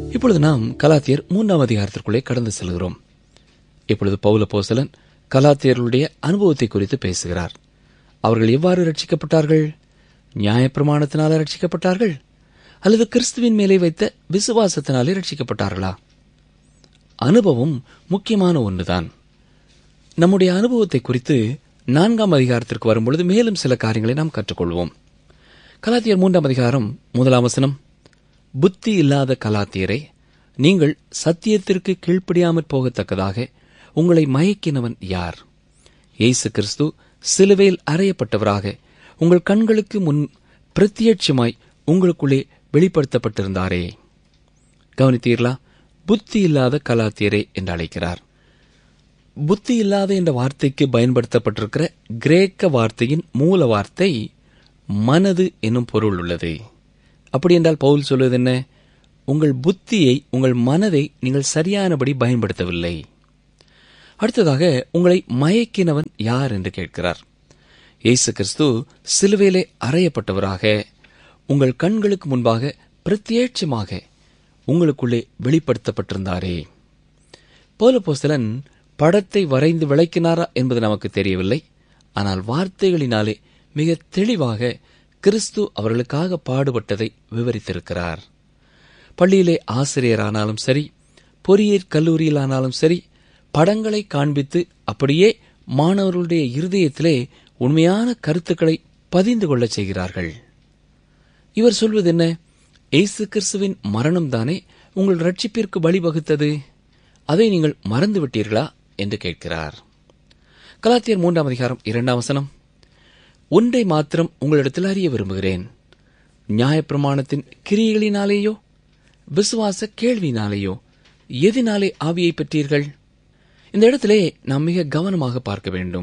இப்பொழுது நாம் கலாத்தியர் 3ஆம் அதிகாரத்திற்குள்ளே கடந்து செல்கிறோம். இப்பொழுது பவுல் அப்போஸ்தலன் கலாத்தியர்களுடைய அனுபவத்தை குறித்து பேசுகிறார். அவர்கள் எவ்வாறு ரட்சிக்கப்பட்டார்கள்? நியாயப்பிரமாணத்தினாலே ரட்சிக்கப்பட்டார்கள் அல்லது கிறிஸ்துவின் மேலே வைத்த விசுவாசத்தினாலே ரட்சிக்கப்பட்டார்களா? அனுபவம் முக்கியமான ஒன்றுதான். நம்முடைய அனுபவத்தை குறித்து 4ஆம் அதிகாரத்திற்கு வரும்பொழுது மேலும் சில காரியங்களை நாம் கற்றுக்கொள்வோம். கலாத்தியர் 3ஆம் அதிகாரம் 1ஆம் வசனம், புத்தி இல்லாத கலாத்தியரை, நீங்கள் சத்தியத்திற்கு கீழ்ப்படியாமற் போகத்தக்கதாக உங்களை மயக்கினவன் யார்? இயேசு கிறிஸ்து சிலுவையில் அறையப்பட்டவராக உங்கள் கண்களுக்கு முன் பிரத்யட்சமாய் உங்களுக்குள்ளே வெளிப்படுத்தப்பட்டிருந்தாரே. கவனித்தீர்களா? புத்தி இல்லாத கலாத்தியரே என்று அழைக்கிறார். புத்தி இல்லாத என்ற வார்த்தைக்கு பயன்படுத்தப்பட்டிருக்கிற கிரேக்க வார்த்தையின் மூல வார்த்தை மனது என்னும் பொருள் உள்ளது. அப்படி என்றால் பவுல் சொல்வது என்ன? உங்கள் புத்தியை, உங்கள் மனதை நீங்கள் சரியானபடி பயன்படுத்தவில்லை. அடுத்ததாக, உங்களை மயக்கினவன் யார் என்று கேட்கிறார். இயேசு கிறிஸ்து சிலுவையிலே அறையப்பட்டவராக உங்கள் கண்களுக்கு முன்பாக பிரத்யட்சமாக உங்களுக்குள்ளே வெளிப்படுத்தப்பட்டிருந்தாரே. பவுல் அப்போஸ்தலன் படத்தை வரைந்து விளக்கினாரா என்பது நமக்கு தெரியவில்லை. ஆனால் வார்த்தைகளினாலே மிக தெளிவாக கிறிஸ்து அவர்களுக்காக பாடுபட்டதை விவரித்திருக்கிறார். பள்ளியிலே ஆசிரியரானாலும் சரி, பொறியியற் கல்லூரியிலானாலும் சரி, படங்களை காண்பித்து அப்படியே மாணவர்களுடைய இருதயத்திலே உண்மையான கருத்துக்களை பதிந்து கொள்ளச் செய்கிறார்கள். இவர் சொல்வது என்ன? இயேசு கிறிஸ்துவின் மரணம்தானே உங்கள் ரட்சிப்பிற்கு வழிவகுத்தது, அதை நீங்கள் மறந்துவிட்டீர்களா என்று கேட்கிறார். கலாத்தியர் 3ஆம் அதிகாரம் 2ஆம் வசனம், ஒன்றை மாத்திரம் உங்களிடத்தில் அறிய விரும்புகிறேன், நியாயப்பிரமாணத்தின் கிரியைகளினாலேயோ விசுவாச கேள்வியினாலேயோ எதினாலே ஆவியை பெற்றீர்கள்? இந்த இடத்திலே நாம் மிக கவனமாக பார்க்க வேண்டும்.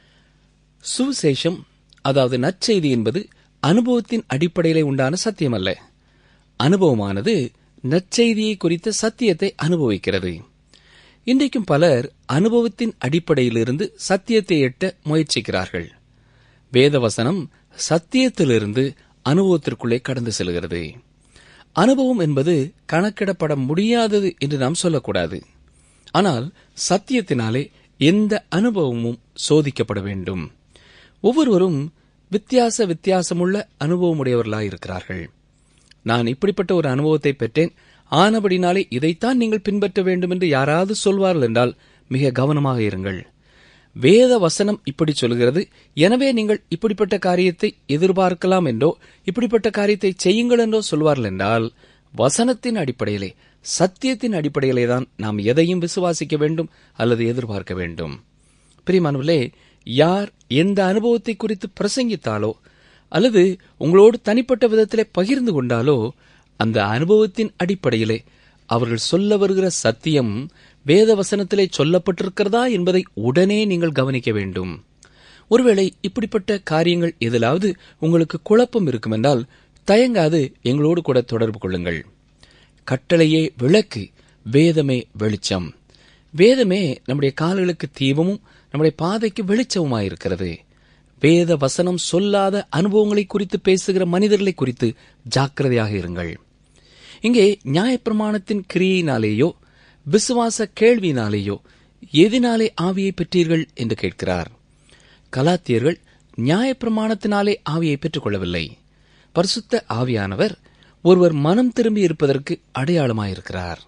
சுவிசேஷம், அதாவது நற்செய்தி என்பது அனுபவத்தின் அடிப்படையிலே உண்டான சத்தியம் அல்ல. அனுபவமானது நற்செய்தியை குறித்த சத்தியத்தை அனுபவிக்கிறது. இன்றைக்கும் பலர் அனுபவத்தின் அடிப்படையிலிருந்து சத்தியத்தை எட்ட முயற்சிக்கிறார்கள். வேதவசனம் சத்தியத்திலிருந்து அனுபவத்திற்குள்ளே கடந்து செல்கிறது. அனுபவம் என்பது கணக்கிடப்பட முடியாதது என்று நாம் சொல்லக்கூடாது. ஆனால் சத்தியத்தினாலே எந்த அனுபவமும் சோதிக்கப்பட வேண்டும். ஒவ்வொருவரும் வித்தியாசமுள்ள அனுபவமுடையவர்களாயிருக்கிறார்கள். நான் இப்படிப்பட்ட ஒரு அனுபவத்தை பெற்றேன், ஆனபடினாலே இதைத்தான் நீங்கள் பின்பற்ற வேண்டும் என்று யாராவது சொல்வார்கள் என்றால் மிக கவனமாக இருங்கள். வேத வசனம் இப்படி சொல்கிறது, எனவே நீங்கள் இப்படிப்பட்ட காரியத்தை எதிர்பார்க்கலாம் என்றோ இப்படிப்பட்ட காரியத்தை செய்யுங்கள் என்றோ சொல்வார்கள் என்றால், வசனத்தின் அடிப்படையிலே, சத்தியத்தின் அடிப்படையிலே தான் நாம் எதையும் விசுவாசிக்க வேண்டும் அல்லது எதிர்பார்க்க வேண்டும். பிரியமானவர்களே, யார் எந்த அனுபவத்தை குறித்து பிரசங்கித்தாலோ அல்லது உங்களோடு தனிப்பட்ட விதத்திலே பகிர்ந்து கொண்டாலோ, அந்த அனுபவத்தின் அடிப்படையிலே அவர்கள் சொல்ல வருகிற சத்தியம் வேதவசனத்திலே சொல்லப்பட்டிருக்கிறதா என்பதை உடனே நீங்கள் கவனிக்க வேண்டும். ஒருவேளை இப்படிப்பட்ட காரியங்கள் எதிலாவது உங்களுக்கு குழப்பம் இருக்கும் என்றால் தயங்காது எங்களோடு கூட தொடர்பு கொள்ளுங்கள். கட்டளையே விளக்கு, வேதமே வெளிச்சம். வேதமே நம்முடைய கால்களுக்கு தீபமும் நம்முடைய பாதைக்கு வெளிச்சமுமாயிருக்கிறது. வேத வசனம் சொல்லாத அனுபவங்களை குறித்து பேசுகிற மனிதர்களை குறித்து ஜாக்கிரதையாக இருங்கள். இங்கே நியாயப்பிரமாணத்தின் கிரியையினாலேயோ விசுவாச கேள்வியினாலேயோ எதினாலே ஆவியை பெற்றீர்கள் என்று கேட்கிறார். கலாத்தியர்கள் நியாயப்பிரமாணத்தினாலே ஆவியை பெற்றுக் கொள்ளவில்லை. பரிசுத்த ஆவியானவர் ஒருவர் மனம் திரும்பி இருப்பதற்கு அடையாளமாயிருக்கிறார்.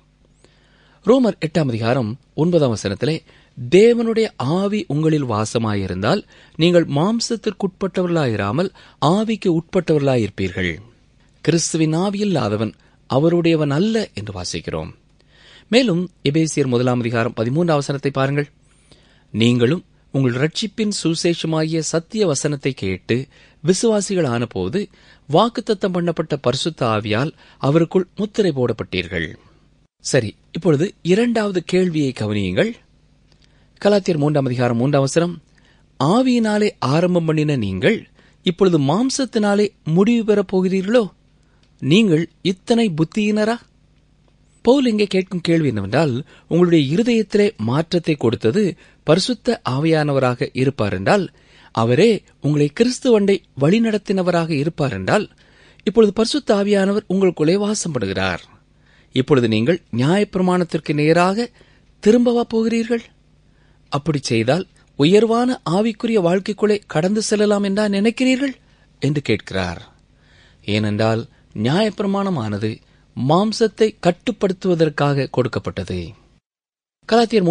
ரோமர் 8ஆம் அதிகாரம் 9ஆம் வசனத்திலே, தேவனுடைய ஆவி உங்களில் வாசமாயிருந்தால் நீங்கள் மாம்சத்திற்குட்பட்டவர்களாயிராமல் ஆவிக்கு உட்பட்டவர்களாயிருப்பீர்கள். கிறிஸ்துவின் ஆவியில்லாதவன் அவருடையவன் அல்ல என்று வாசிக்கிறோம். மேலும் எபேசியர் 1ஆம் அதிகாரம் 13ஆம் வசனத்தை பாருங்கள். நீங்களும் உங்கள் ரட்சிப்பின் சுசேஷமாகிய சத்திய வசனத்தை கேட்டு விசுவாசிகள் ஆனபோது வாக்குத்தத்தம் பண்ணப்பட்ட பரிசுத்த ஆவியால் அவருக்குள் முத்திரை போடப்பட்டீர்கள். சரி, இப்பொழுது இரண்டாவது கேள்வியை கவனியுங்கள். கலாத்தியர் 3ஆம் அதிகாரம் 3ஆம் வசனம், ஆவியினாலே ஆரம்பம் பண்ணின நீங்கள் இப்பொழுது மாம்சத்தினாலே முடிவு பெறப் போகிறீர்களோ? நீங்கள் இத்தனை புத்தியினரா? பவுல் இங்கே கேட்கும் கேள்வி என்னவென்றால், உங்களுடைய இருதயத்திலே மாற்றத்தை கொடுத்தது பரிசுத்த ஆவியானவராக இருப்பார் என்றால், அவரே உங்களை கிறிஸ்துவண்டை வழிநடத்தினவராக இருப்பார் என்றால், இப்பொழுது பரிசுத்த ஆவியானவர் உங்களுக்குள்ளே வாசம் பண்ணுகிறார். இப்பொழுது நீங்கள் நியாயப்பிரமாணத்திற்கு நேராக திரும்பவா போகிறீர்கள்? அப்படி செய்தால் உயர்வான ஆவிக்குரிய வாழ்க்கைக்குள்ளே கடந்து செல்லலாம் என்றா நினைக்கிறீர்கள் என்று கேட்கிறார். ஏனென்றால் நியாயப்பிரமாணமானது மாம்சத்தை கட்டுப்படுத்துவதற்காக கொடுக்கப்பட்டது. கலாத்தியர்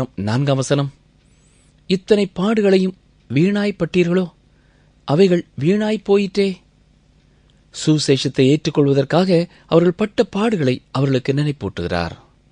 3:4 இத்தனை பாடுகளையும் வீணாய்ப்பட்டீர்களோ? அவைகள் வீணாய் போயிற்றே. சுசேஷத்தை ஏற்றுக்கொள்வதற்காக அவர்கள் பட்ட பாடுகளை அவர்களுக்கு நினைப்பூட்டுகிறார்.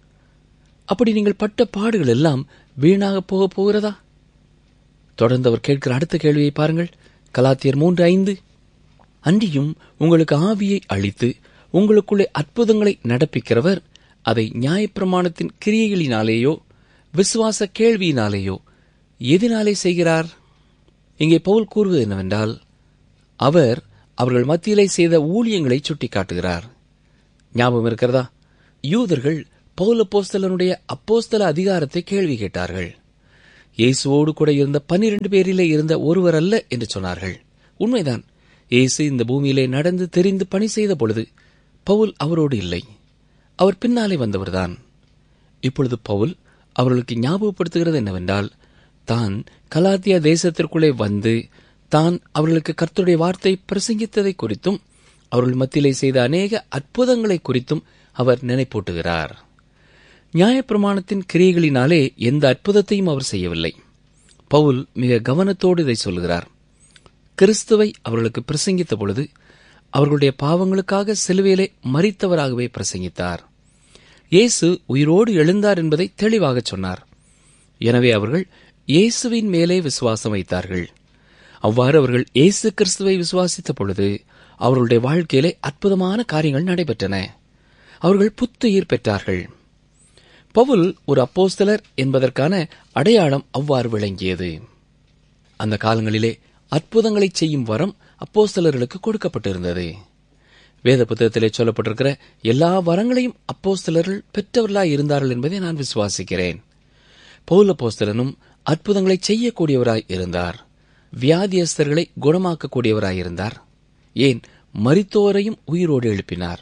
அப்படி நீங்கள் பட்ட பாடுகள் எல்லாம் வீணாக போக போகிறதா? தொடர்ந்து அவர் கேட்கிற அடுத்த கேள்வியை பாருங்கள். கலாத்தியர் 3:5 அன்றியும் உங்களுக்கு ஆவியை அளித்து உங்களுக்குள்ளே அற்புதங்களை நடப்பிக்கிறவர் அதை நியாயப்பிரமாணத்தின் கிரியைகளினாலேயோ விசுவாச கேள்வியினாலேயோ எதினாலே செய்கிறார்? இங்கே பவுல் கூறுவது என்னவென்றால், அவர் அவர்கள் மத்தியிலே செய்த ஊழியங்களை சுட்டிக்காட்டுகிறார். ஞாபகம் இருக்கிறதா? யூதர்கள் பவுல் அப்போஸ்தலனுடைய அப்போஸ்தல அதிகாரத்தை கேள்வி கேட்டார்கள். இயேசுவோடு கூட இருந்த 12 பேரிலே இருந்த ஒருவர் அல்ல என்று சொன்னார்கள். உண்மைதான். இயேசு இந்த பூமியிலே நடந்து தெரிந்து பணி செய்த பொழுது பவுல் அவரோடு இல்லை. அவர் பின்னாலே வந்தவர்தான். இப்பொழுது பவுல் அவர்களுக்கு ஞாபகப்படுத்துகிறது என்னவென்றால், தான் கலாத்தியா தேசத்திற்குள்ளே வந்து தான் அவர்களுக்கு கர்த்தருடைய வார்த்தை பிரசங்கித்ததை குறித்தும் அவர்கள் மத்தியிலே செய்த அநேக அற்புதங்களை குறித்தும் அவர் நினைப்பூட்டுகிறார். நியாயப்பிரமாணத்தின் கிரியைகளினாலே எந்த அற்புதத்தையும் அவர் செய்யவில்லை. பவுல் மிக கவனத்தோடு இதை சொல்கிறார். கிறிஸ்துவை அவர்களுக்கு பிரசங்கித்த பொழுது அவர்களுடைய பாவங்களுக்காக சிலுவையிலே மரித்தவராகவே பிரசங்கித்தார். இயேசு உயிரோடு எழுந்தார் என்பதை தெளிவாக சொன்னார். எனவே அவர்கள் இயேசுவின் மேலே விசுவாசம் வைத்தார்கள். அவ்வாறு அவர்கள் இயேசு கிறிஸ்துவை விசுவாசித்த பொழுது அவர்களுடைய வாழ்க்கையிலே அற்புதமான காரியங்கள் நடைபெற்றன. அவர்கள் புத்துயிர் பெற்றார்கள். பவுல் ஒரு அப்போஸ்தலர் என்பதற்கான அடையாளம் அவ்வாறு விளங்கியது. அந்த காலங்களிலே அற்புதங்களை செய்யும் வரம் அப்போஸ்தலர்களுக்கு கொடுக்கப்பட்டிருந்தது. வேத புத்தகத்திலே சொல்லப்பட்டிருக்கிற எல்லா வரங்களையும் அப்போஸ்தலர்கள் பெற்றவர்களாய் இருந்தார்கள் என்பதை நான் விசுவாசிக்கிறேன். பவுல் அப்போஸ்தலனும் அற்புதங்களை செய்யக்கூடியவராய் இருந்தார். வியாதியஸ்தர்களை குணமாக்கக்கூடியவராயிருந்தார். ஏன், மரித்தோரையும் உயிரோடு எழுப்பினார்.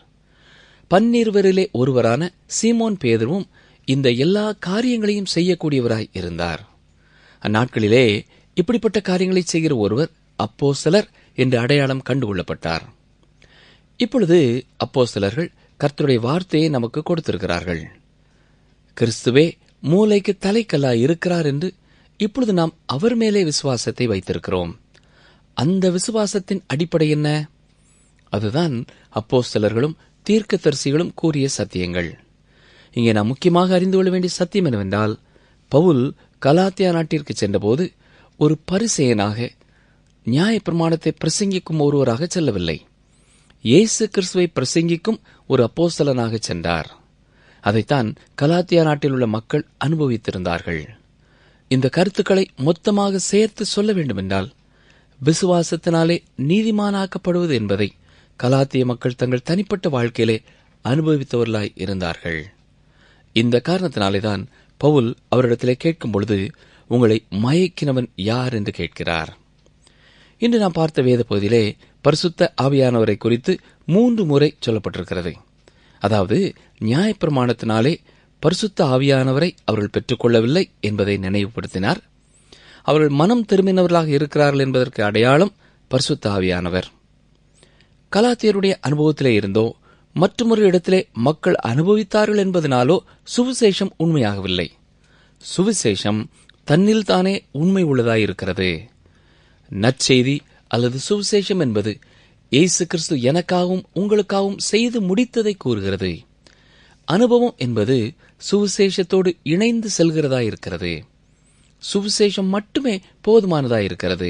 12 ஒருவரான சீமோன் பேதுருவும் இந்த எல்லா காரியங்களையும் செய்யக்கூடியவராய் இருந்தார். அந்நாட்களிலே இப்படிப்பட்ட காரியங்களை செய்கிற ஒருவர் அப்போஸ்தலர் என்று அடையாளம் கண்டுகொள்ளப்பட்டார். இப்பொழுது அப்போஸ்தலர்கள் கர்த்தருடைய வார்த்தையை நமக்கு கொடுத்திருக்கிறார்கள். கிறிஸ்துவே மூலைக்கு தலைக்கல்லாய் இருக்கிறார் என்று இப்பொழுது நாம் அவர் மேலே விசுவாசத்தை வைத்திருக்கிறோம். அந்த விசுவாசத்தின் அடிப்படை என்ன? அதுதான் அப்போஸ்தலர்களும் தீர்க்கதரிசிகளும் கூறிய சத்தியங்கள். இங்கே நாம் முக்கியமாக அறிந்து கொள்ள வேண்டிய சத்தியம் என்னவென்றால், பவுல் கலாத்தியா நாட்டிற்கு சென்றபோது ஒரு பரிசேயனாக நியாயப்பிரமாணத்தை பிரசங்கிக்கும் ஒருவராக செல்லவில்லை. இயேசு கிறிஸ்துவை பிரசங்கிக்கும் ஒரு அப்போஸ்தலனாக சென்றார். அதைத்தான் கலாத்தியா நாட்டில் உள்ள மக்கள் அனுபவித்திருந்தார்கள். இந்த கருத்துக்களை மொத்தமாக சேர்த்து சொல்ல வேண்டுமென்றால், விசுவாசத்தினாலே நீதிமானாக்கப்படுவது என்பதை கலாத்திய மக்கள் தங்கள் தனிப்பட்ட வாழ்க்கையிலே அனுபவித்தவர்களாய் இருந்தார்கள். இந்த காரணத்தினாலேதான் பவுல் அவரிடத்திலே கேட்கும் பொழுது, உங்களை மயக்கினவன் யார் என்று கேட்கிறார். இன்று நாம் பார்த்த வேத பகுதியிலே பரிசுத்த ஆவியானவரை குறித்து 3 முறை சொல்லப்பட்டிருக்கிறது. அதாவது, நியாயப்பிரமாணத்தினாலே பரிசுத்த ஆவியானவரை அவர்கள் பெற்றுக் கொள்ளவில்லை என்பதை நினைவுபடுத்தினார். அவர்கள் மனம் திரும்பினவர்களாக இருக்கிறார்கள் என்பதற்கு அடையாளம் பரிசுத்த ஆவியானவர். கலாத்தியருடைய அனுபவத்திலே இருந்தோ மற்றொரு இடத்திலே மக்கள் அனுபவித்தார்கள் என்பதனாலோ சுவிசேஷம் உண்மையாகவில்லை. சுவிசேஷம் தன்னில் தானே உண்மை உள்ளதாயிருக்கிறது. நற்செய்தி அல்லது சுவிசேஷம் என்பது இயேசு கிறிஸ்து எனக்காகவும் உங்களுக்காகவும் செய்து முடித்ததை கூறுகிறது. அனுபவம் என்பது சுவிசேஷத்தோடு இணைந்து செல்கிறதாயிருக்கிறது. சுவிசேஷம் மட்டுமே போதுமானதாயிருக்கிறது.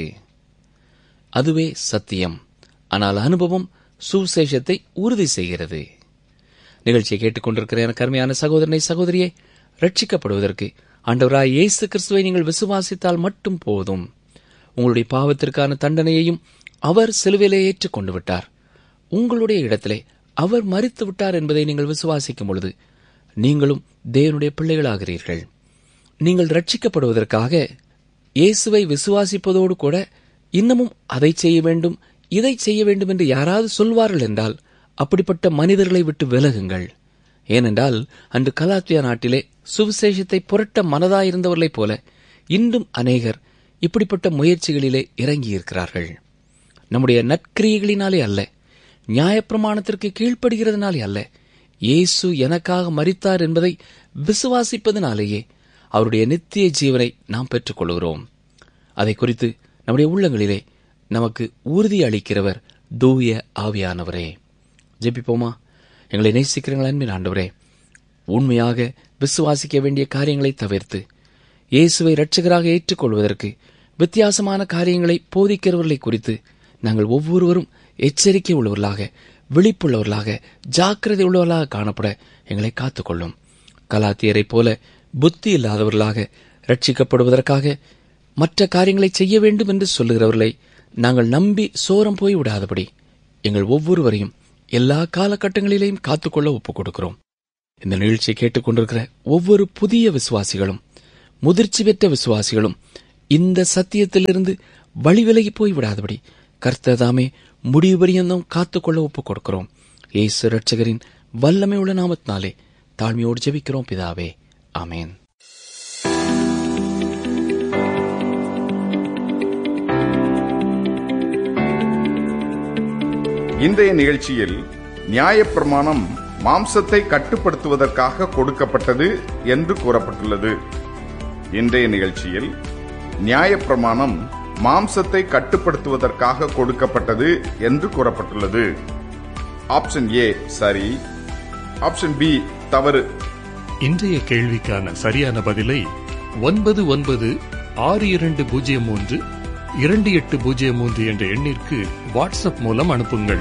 அதுவே சத்தியம். ஆனால் அனுபவம் சுவிசேஷத்தை உறுதி செய்கிறது. நிகழ்ச்சியை கேட்டுக்கொண்டிருக்கிற எனக்கு அருமையான சகோதரனை சகோதரியே, ரட்சிக்கப்படுவதற்கு ஆண்டவராய் இயேசு கிறிஸ்துவை நீங்கள் விசுவாசித்தால் மட்டும் போதும். உங்களுடைய பாவத்திற்கான தண்டனையையும் அவர் சிலுவையிலே ஏற்றுக்கொண்டு விட்டார். உங்களுடைய இடத்திலே அவர் மரித்து விட்டார் என்பதை நீங்கள் விசுவாசிக்கும் பொழுது நீங்களும் தேவனுடைய பிள்ளைகளாகிறீர்கள். நீங்கள் ரட்சிக்கப்படுவதற்காக இயேசுவை விசுவாசிப்பதோடு கூட இன்னமும் அதை செய்ய வேண்டும், இதை செய்ய வேண்டும் என்று யாராவது சொல்வார்கள் என்றால் அப்படிப்பட்ட மனிதர்களை விட்டு விலகுங்கள். ஏனென்றால் அன்று கலாத்தியா நாட்டிலே சுவிசேஷத்தை புரட்ட மனதாயிருந்தவர்களைப் போல இன்றும் அநேகர் இப்படிப்பட்ட முயற்சிகளிலே இறங்கியிருக்கிறார்கள். நம்முடைய நற்கிரியைகளினாலே அல்ல, நியாயப்பிரமாணத்திற்கு கீழ்ப்படுகிறதுனாலே அல்ல, இயேசு எனக்காக மரித்தார் என்பதை விசுவாசிப்பதனாலேயே அவருடைய நித்திய ஜீவனை நாம் பெற்றுக் கொள்கிறோம். அதை குறித்து நம்முடைய உள்ளங்களிலே நமக்கு உறுதி அளிக்கிறவர் தூய ஆவியானவரே. ஜெபிப்போமா. எங்களை நேசிக்கிறீர்கள் அன்பின் ஆண்டவரே, உண்மையாக விசுவாசிக்க வேண்டிய காரியங்களை தவிர்த்து இயேசுவை இரட்சகராக ஏற்றுக்கொள்வதற்கு வித்தியாசமான காரியங்களை போதிக்கிறவர்களை குறித்து நாங்கள் ஒவ்வொருவரும் எச்சரிக்கை உள்ளவர்களாக, விழிப்புள்ளவர்களாக, ஜாக்கிரதை உள்ளவர்களாக காணப்பட எங்களை காத்துக்கொள்ளும். கலாத்தியரைப் போல புத்தி இல்லாதவர்களாக ரட்சிக்கப்படுவதற்காக மற்ற காரியங்களை செய்ய வேண்டும் என்று சொல்லுகிறவர்களை நாங்கள் நம்பி சோரம் போய் விடாதபடி எங்கள் ஒவ்வொருவரையும் எல்லா காலகட்டங்களிலேயும் காத்துக்கொள்ள ஒப்புக் கொடுக்கிறோம். இந்த நிகழ்ச்சியை கேட்டுக்கொண்டிருக்கிற ஒவ்வொரு புதிய விசுவாசிகளும், முதிர்ச்சி பெற்ற விசுவாசிகளும் இந்த சத்தியத்திலிருந்து வழிவிலகி போய் விடாதபடி கர்த்தர் தாமே முடிவு பரியந்தம் காத்துக்கொள்ள ஒப்புக் கொடுக்கிறோம். இயேசு இரட்சகரின் வல்லமை உள்ள நாமத்தினாலே தாழ்மையோடு ஜெபிக்கிறோம் பிதாவே, ஆமேன். இன்றைய நிகழ்ச்சியில் நியாயப்பிரமாணம் மாம்சத்தை கட்டுப்படுத்துவதற்காக கொடுக்கப்பட்டது என்று கூறப்பட்டுள்ளது. இன்றைய நிகழ்ச்சியில் நியாயப்பிரமாணம் மாம்சத்தை கட்டுப்படுத்துவதற்காக கொடுக்கப்பட்டது என்று கூறப்பட்டுள்ளது. ஆப்ஷன் ஏ சரி, ஆப்ஷன் பி தவறு. இன்றைய கேள்விக்கான சரியான பதிலை 9962032803 என்ற எண்ணிற்கு வாட்ஸ்அப் மூலம் அனுப்புங்கள்.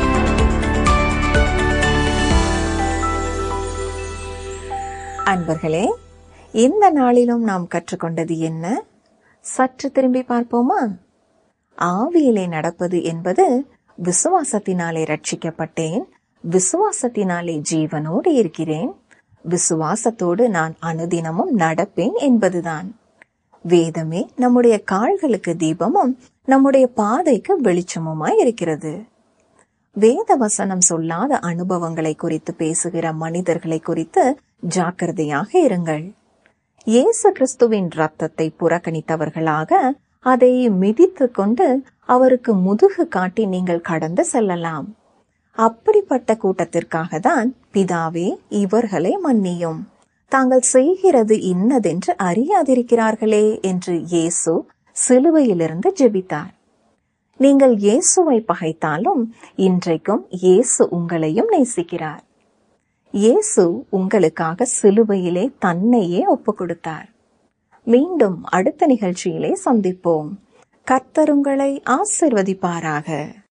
அன்பர்களே, இந்த நாளிலும் நாம் கற்றுக்கொண்டது என்ன? சற்று திரும்பி பார்ப்போமா? ஆவியிலே நடப்பது என்பது விசுவாசத்தினாலே ரட்சிக்கப்பட்டேன், விசுவாசத்தினாலே ஜீவனோடு இருக்கிறேன், விசுவாசத்தோடு நான் அனுதினமும் நடப்பேன் என்பதுதான். வேதமே நம்முடைய கால்களுக்கு தீபமும் நம்முடைய பாதைக்கு வெளிச்சமுமாய் இருக்கிறது. வேத வசனம் சொல்லாத அனுபவங்களை குறித்து பேசுகிற மனிதர்களை குறித்து ஜாக்கிரதையாக இருங்கள். இயேசு கிறிஸ்துவின் இரத்தத்தை புறக்கணித்தவர்களாக அதை மிதித்து கொண்டு அவருக்கு முதுகு காட்டி நீங்கள் கடந்து செல்லலாம். அப்படிப்பட்ட கூட்டத்திற்காக தான் பிதாவே இவர்களை மன்னியும், தாங்கள் செய்கிறது இன்னதென்று அறியாதிருக்கிறார்களே என்று இயேசு சிலுவையிலிருந்து ஜெபித்தார். நீங்கள் இயேசுவை பகைத்தாலும் இன்றைக்கும் இயேசு உங்களையும் நேசிக்கிறார். இயேசு உங்களுக்காக சிலுவையிலே தன்னையே ஒப்புக் கொடுத்தார். மீண்டும் அடுத்த நிகழ்ச்சியிலே சந்திப்போம். கர்த்தர் உங்களை ஆசீர்வதிப்பாராக.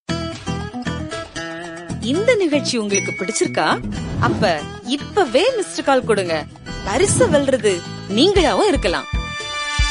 இந்த நிகழ்ச்சி உங்களுக்கு பிடிச்சிருக்கா? அப்ப இப்பவே மிஸ்டர் கால் கொடுங்க. பரிசு வெல்றது நீங்களாவும் இருக்கலாம்.